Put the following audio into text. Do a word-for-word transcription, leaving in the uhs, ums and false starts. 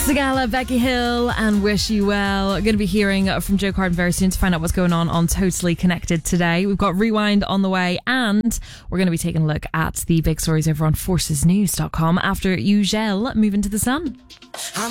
Sigala, Becky Hill, and Wish You Well. Going to be hearing from Joe Carden very soon to find out what's going on on Totally Connected today. We've got Rewind on the way, and we're going to be taking a look at the big stories over on forces news dot com after Ugel move into the sun.